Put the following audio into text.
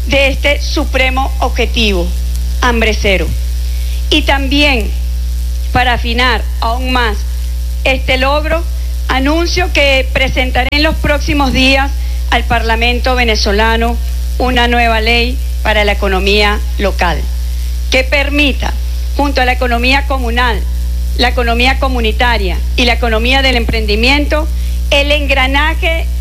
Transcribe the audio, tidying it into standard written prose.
de este supremo objetivo, hambre cero. Y también, para afinar aún más este logro, anuncio que presentaré en los próximos días al Parlamento venezolano una nueva ley para la economía local, que permita, junto a la economía comunal, la economía comunitaria y la economía del emprendimiento, el engranaje